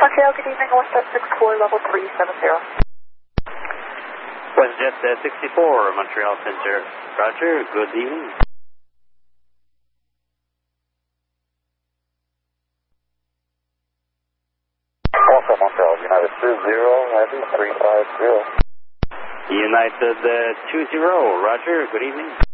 Montreal, good evening, WestJet 64, level 370. WestJet 64, Montreal Center. Roger, good evening. Also Montreal, United 20, Heavy 350. United 20, Roger, good evening.